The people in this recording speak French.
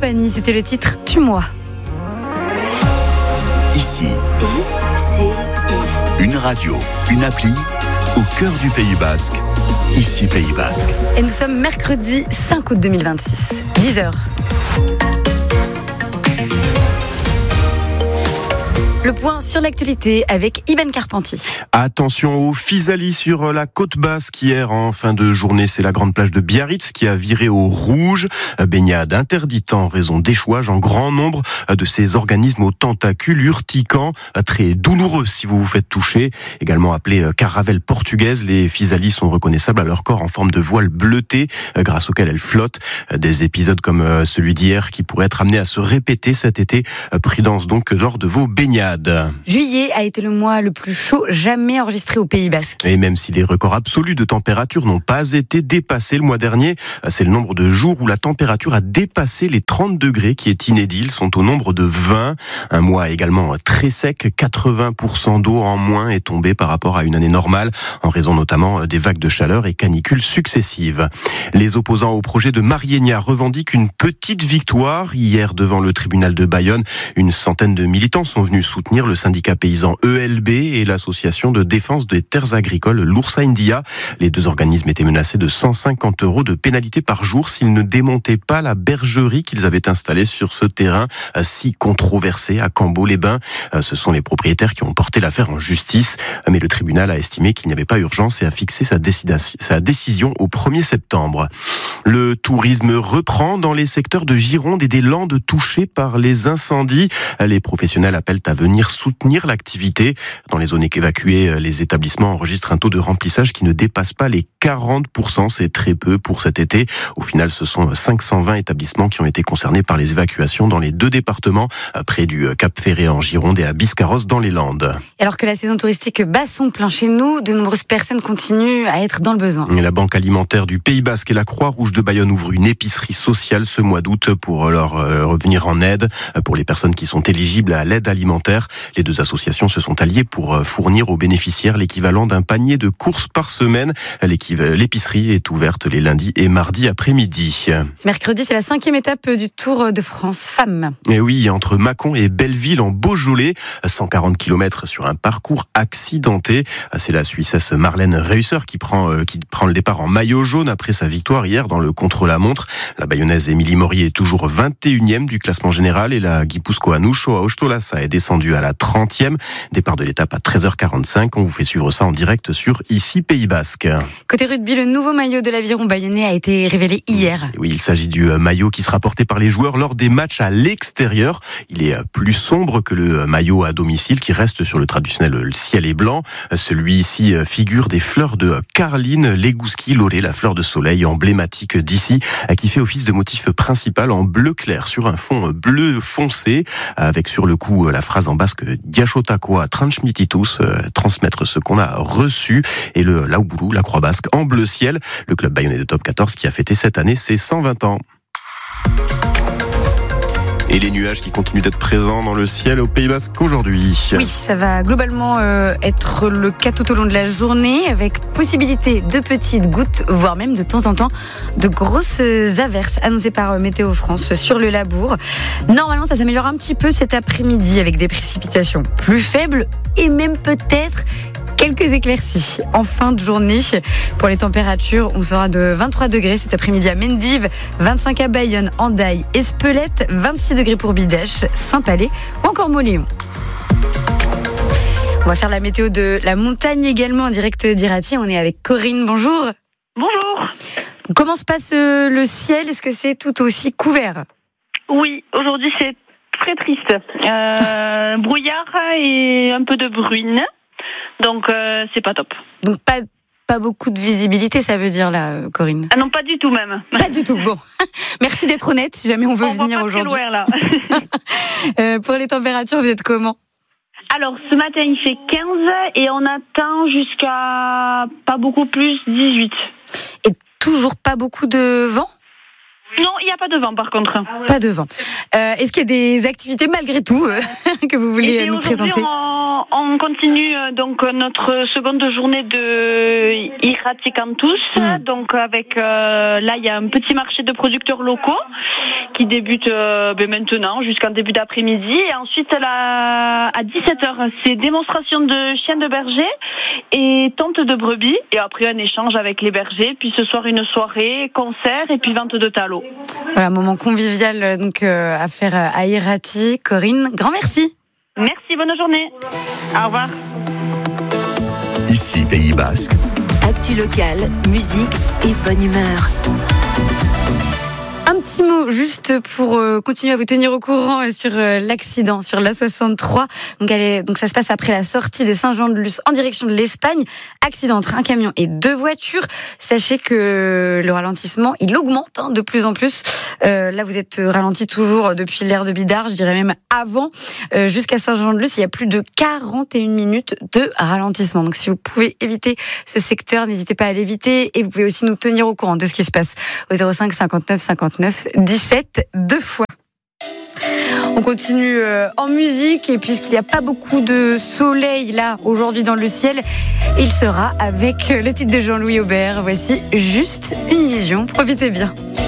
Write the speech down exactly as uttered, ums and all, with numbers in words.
compagnie, c'était le titre « Tue-moi ». Ici, I C I. une radio, une appli, au cœur du Pays Basque. Ici, Pays Basque. Et nous sommes mercredi cinq août deux mille vingt-six, dix heures. Le point sur l'actualité avec Iben Carpentier. Attention aux physalis sur la côte basque. Hier, en fin de journée, c'est la grande plage de Biarritz qui a viré au rouge. Baignade interdite en raison d'échouages en grand nombre de ces organismes aux tentacules urticants, très douloureux si vous vous faites toucher. Également appelés caravelles portugaises, les physalis sont reconnaissables à leur corps en forme de voile bleuté grâce auquel elles flottent. Des épisodes comme celui d'hier qui pourraient être amenés à se répéter cet été. Prudence donc lors de vos baignades. Juillet a été le mois le plus chaud jamais enregistré au Pays Basque. Et même si les records absolus de température n'ont pas été dépassés le mois dernier, c'est le nombre de jours où la température a dépassé les trente degrés qui est inédit. Ils sont au nombre de vingt. Un mois également très sec. quatre-vingts pour cent d'eau en moins est tombée par rapport à une année normale, en raison notamment des vagues de chaleur et canicules successives. Les opposants au projet de Mariénia revendiquent une petite victoire. Hier, devant le tribunal de Bayonne, une centaine de militants sont venus soutenir le syndicat paysan E L B et l'association de défense des terres agricoles l'Oursa India. Les deux organismes étaient menacés de cent cinquante euros de pénalité par jour s'ils ne démontaient pas la bergerie qu'ils avaient installée sur ce terrain si controversé à Cambo-les-Bains. Ce sont les propriétaires qui ont porté l'affaire en justice, mais le tribunal a estimé qu'il n'y avait pas urgence et a fixé sa décision au premier septembre. Le tourisme reprend dans les secteurs de Gironde et des Landes touchés par les incendies. Les professionnels appellent à venir soutenir l'activité. Dans les zones évacuées, les établissements enregistrent un taux de remplissage qui ne dépasse pas les quarante pour cent. C'est très peu pour cet été. Au final, ce sont cinq cent vingt établissements qui ont été concernés par les évacuations dans les deux départements, près du Cap Ferré en Gironde et à Biscarrosse dans les Landes. Alors que la saison touristique bat son plein chez nous, de nombreuses personnes continuent à être dans le besoin. La Banque alimentaire du Pays Basque et la Croix-Rouge de Bayonne ouvrent une épicerie sociale ce mois d'août pour leur revenir en aide pour les personnes qui sont éligibles à l'aide alimentaire. Les deux associations se sont alliées pour fournir aux bénéficiaires l'équivalent d'un panier de courses par semaine. L'épicerie est ouverte les lundis et mardis après-midi. Ce mercredi, c'est la cinquième étape du Tour de France Femmes. Et oui, entre Mâcon et Belleville en Beaujolais, cent quarante kilomètres sur un parcours accidenté. C'est la Suissesse Marlène Reusser qui prend, qui prend le départ en maillot jaune après sa victoire hier dans le contre-la-montre. La Bayonnaise Émilie Morier est toujours vingt et unième du classement général et la Gipuzkoanu Shoa Ostolassa est descendue à la trentième. Départ de l'étape à treize heures quarante-cinq. On vous fait suivre ça en direct sur Ici Pays Basque. Côté rugby, le nouveau maillot de l'Aviron bayonnais a été révélé hier. Oui, il s'agit du maillot qui sera porté par les joueurs lors des matchs à l'extérieur. Il est plus sombre que le maillot à domicile qui reste sur le traditionnel le ciel est blanc. Celui-ci figure des fleurs de Carline Legouski Loré, la fleur de soleil emblématique d'ici, qui fait office de motif principal en bleu clair sur un fond bleu foncé, avec sur le cou la phrase en basque Diachotakoa transmititus, euh, transmettre ce qu'on a reçu, et le Laouboulou, la croix basque en bleu ciel, le club bayonnais de top quatorze qui a fêté cette année ses cent vingt ans. Et les nuages qui continuent d'être présents dans le ciel au Pays Basque aujourd'hui. Oui, ça va globalement euh, être le cas tout au long de la journée, avec possibilité de petites gouttes, voire même de temps en temps de grosses averses annoncées par Météo France sur le Labour. Normalement, ça s'améliore un petit peu cet après-midi avec des précipitations plus faibles et même peut-être quelques éclaircies en fin de journée. Pour les températures, on sera de vingt-trois degrés cet après-midi à Mendive, vingt-cinq à Bayonne, Andaille, Espelette, vingt-six degrés pour Bidèche, Saint-Palais ou encore Moléon. On va faire la météo de la montagne également en direct d'Irati. On est avec Corinne, bonjour. Bonjour. Comment se passe le ciel ? Est-ce que c'est tout aussi couvert ? Oui, aujourd'hui c'est très triste. Euh, brouillard et un peu de bruine. Donc euh, c'est pas top. Donc pas, pas beaucoup de visibilité, ça veut dire là, Corinne ? Ah non, pas du tout même. Pas du tout, bon. Merci d'être honnête, si jamais on veut on venir va pas aujourd'hui. Très loin, là. euh, pour les températures, vous êtes comment ? Alors ce matin il fait quinze et on attend jusqu'à pas beaucoup plus, dix-huit. Et toujours pas beaucoup de vent ? Non, il n'y a pas de vent par contre. Pas de vent. Euh, est-ce qu'il y a des activités malgré tout euh, que vous voulez Et nous présenter? on, on continue euh, donc notre seconde journée de Iraticantus. Mmh. Donc avec euh, là il y a un petit marché de producteurs locaux qui débute euh, ben maintenant jusqu'en début d'après-midi. Et ensuite là, à dix-sept heures, c'est démonstration de chiens de berger et tente de brebis. Et après un échange avec les bergers. Puis ce soir une soirée, concert et puis vente de tallots. Voilà, moment convivial donc euh, à faire à Irati. Corinne, grand merci. Merci, bonne journée. Au revoir. Ici, Pays Basque. Actu locale, musique et bonne humeur. Un petit mot juste pour euh, continuer à vous tenir au courant sur euh, l'accident sur l'A soixante-trois. Donc, elle est, donc ça se passe après la sortie de Saint-Jean-de-Luz en direction de l'Espagne. Accident entre un camion et deux voitures. Sachez que le ralentissement, il augmente hein, de plus en plus. Euh, là, vous êtes ralenti toujours depuis l'ère de Bidart, je dirais même avant. Euh, jusqu'à Saint-Jean-de-Luz, il y a plus de quarante et une minutes de ralentissement. Donc si vous pouvez éviter ce secteur, n'hésitez pas à l'éviter. Et vous pouvez aussi nous tenir au courant de ce qui se passe au zéro cinq cinquante-neuf cinquante-neuf dix-sept deux fois. On continue en musique et puisqu'il n'y a pas beaucoup de soleil là aujourd'hui dans le ciel, il sera avec le titre de Jean-Louis Aubert. Voici Juste une illusion. Profitez bien.